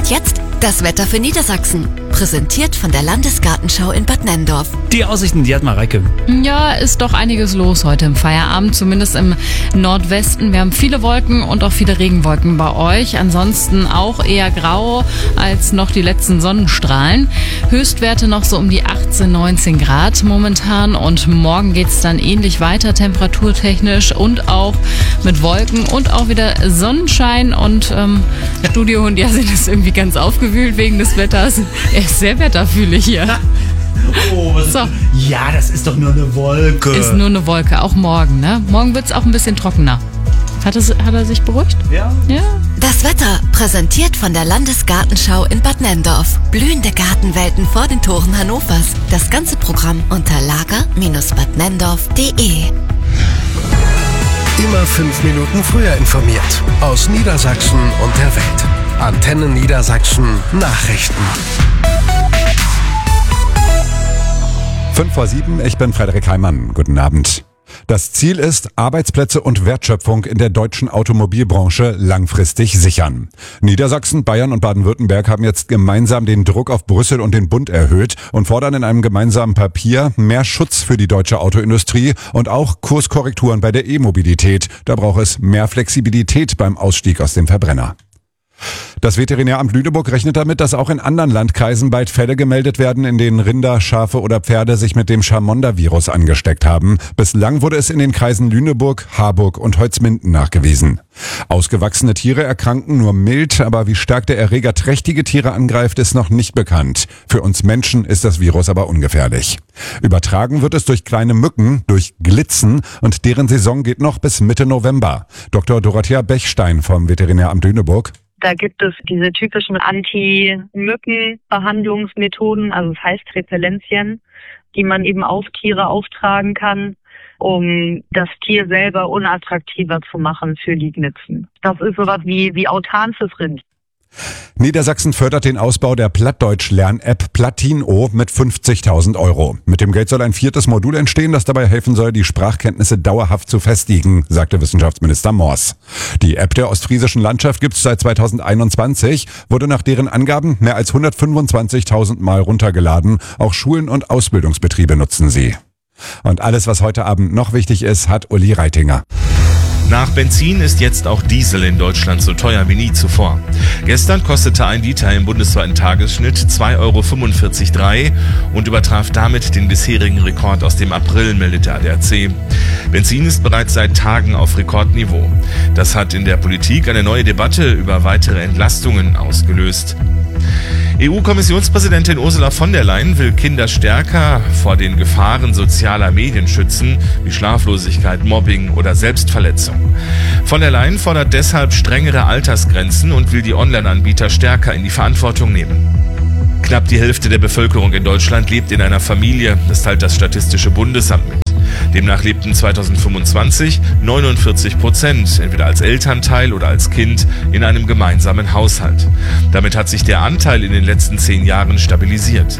Und jetzt das Wetter für Niedersachsen. Präsentiert von der Landesgartenschau in Bad Nenndorf. Die Aussichten, die hat Mareike. Ja, ist doch einiges los heute im Feierabend, zumindest im Nordwesten. Wir haben viele Wolken und auch viele Regenwolken bei euch. Ansonsten auch eher grau als noch die letzten Sonnenstrahlen. Höchstwerte noch so um die 18, 19 Grad momentan. Und morgen geht's dann ähnlich weiter, temperaturtechnisch und auch mit Wolken und auch wieder Sonnenschein. Und Studiohund Yasin ist irgendwie ganz aufgewühlt wegen des Wetters. Er ist sehr wetterfühlig hier. Oh, was So. Ja, das ist doch nur eine Wolke. Ist nur eine Wolke, auch morgen, ne? Morgen wird's auch ein bisschen trockener. Hat er sich beruhigt? Ja. Ja. Das Wetter präsentiert von der Landesgartenschau in Bad Nenndorf. Blühende Gartenwelten vor den Toren Hannovers. Das ganze Programm unter lager-badnenndorf.de. Immer 5 Minuten früher informiert. Aus Niedersachsen und der Welt. Antenne Niedersachsen Nachrichten. 6:05, ich bin Frederik Heimann. Guten Abend. Das Ziel ist, Arbeitsplätze und Wertschöpfung in der deutschen Automobilbranche langfristig sichern. Niedersachsen, Bayern und Baden-Württemberg haben jetzt gemeinsam den Druck auf Brüssel und den Bund erhöht und fordern in einem gemeinsamen Papier mehr Schutz für die deutsche Autoindustrie und auch Kurskorrekturen bei der E-Mobilität. Da braucht es mehr Flexibilität beim Ausstieg aus dem Verbrenner. Das Veterinäramt Lüneburg rechnet damit, dass auch in anderen Landkreisen bald Fälle gemeldet werden, in denen Rinder, Schafe oder Pferde sich mit dem Charmonda-Virus angesteckt haben. Bislang wurde es in den Kreisen Lüneburg, Harburg und Holzminden nachgewiesen. Ausgewachsene Tiere erkranken nur mild, aber wie stark der Erreger trächtige Tiere angreift, ist noch nicht bekannt. Für uns Menschen ist das Virus aber ungefährlich. Übertragen wird es durch kleine Mücken, durch Glitzen, und deren Saison geht noch bis Mitte November. Dr. Dorothea Bechstein vom Veterinäramt Lüneburg. Da gibt es diese typischen Anti-Mücken-Behandlungsmethoden, also das heißt Repellenzien, die man eben auf Tiere auftragen kann, um das Tier selber unattraktiver zu machen für die Gnitzen. Das ist sowas wie Autan fürs Rind. Niedersachsen fördert den Ausbau der Plattdeutsch-Lern-App Platino mit 50.000 €. Mit dem Geld soll ein 4. Modul entstehen, das dabei helfen soll, die Sprachkenntnisse dauerhaft zu festigen, sagte Wissenschaftsminister Mors. Die App der ostfriesischen Landschaft gibt's seit 2021, wurde nach deren Angaben mehr als 125.000 Mal runtergeladen. Auch Schulen und Ausbildungsbetriebe nutzen sie. Und alles, was heute Abend noch wichtig ist, hat Uli Reitinger. Nach Benzin ist jetzt auch Diesel in Deutschland so teuer wie nie zuvor. Gestern kostete ein Liter im bundesweiten Tagesschnitt 2,45 € und übertraf damit den bisherigen Rekord aus dem April, meldet der ADAC. Benzin ist bereits seit Tagen auf Rekordniveau. Das hat in der Politik eine neue Debatte über weitere Entlastungen ausgelöst. EU-Kommissionspräsidentin Ursula von der Leyen will Kinder stärker vor den Gefahren sozialer Medien schützen, wie Schlaflosigkeit, Mobbing oder Selbstverletzung. Von der Leyen fordert deshalb strengere Altersgrenzen und will die Online-Anbieter stärker in die Verantwortung nehmen. Knapp die Hälfte der Bevölkerung in Deutschland lebt in einer Familie, das teilt das Statistische Bundesamt mit. Demnach lebten 2025 49%, entweder als Elternteil oder als Kind, in einem gemeinsamen Haushalt. Damit hat sich der Anteil in den letzten 10 Jahren stabilisiert.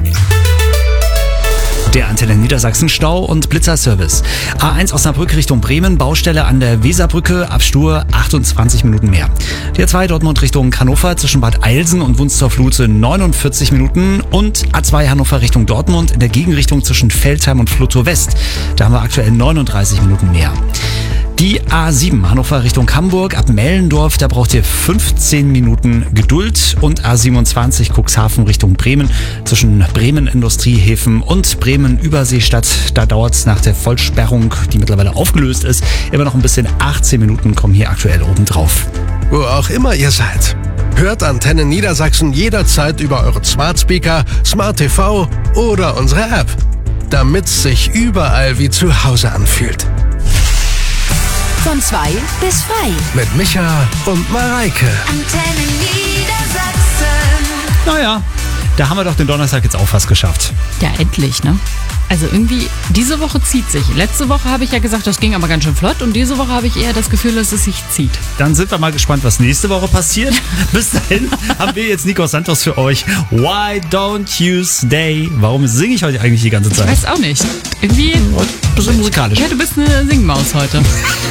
Der Antenne Niedersachsen Stau- und Blitzerservice. A1 Osnabrück Richtung Bremen, Baustelle an der Weserbrücke, Abstur 28 Minuten mehr. Die A2 Dortmund Richtung Hannover zwischen Bad Eilsen und Wunstorf-Lutze 49 Minuten und A2 Hannover Richtung Dortmund in der Gegenrichtung zwischen Veltheim und Flotow West. Da haben wir aktuell 39 Minuten mehr. Die A7 Hannover Richtung Hamburg ab Mellendorf, da braucht ihr 15 Minuten Geduld, und A27 Cuxhaven Richtung Bremen zwischen Bremen Industriehäfen und Bremen Überseestadt, da dauert es nach der Vollsperrung, die mittlerweile aufgelöst ist, immer noch ein bisschen. 18 Minuten kommen hier aktuell obendrauf. Wo auch immer ihr seid. Hört Antenne Niedersachsen jederzeit über eure Smart Speaker, Smart TV oder unsere App. Damit's sich überall wie zu Hause anfühlt. Von 2 bis frei. Mit Micha und Mareike. Antenne Niedersachsen. Naja, da haben wir doch den Donnerstag jetzt auch fast geschafft. Ja, endlich, ne? Also irgendwie, diese Woche zieht sich. Letzte Woche habe ich ja gesagt, das ging aber ganz schön flott, und diese Woche habe ich eher das Gefühl, dass es sich zieht. Dann sind wir mal gespannt, was nächste Woche passiert. Bis dahin haben wir jetzt Nikos Santos für euch. Why don't you stay? Warum singe ich heute eigentlich die ganze Zeit? Ich weiß auch nicht. Irgendwie... Bisschen musikalisch. Ja, du bist eine Singmaus heute.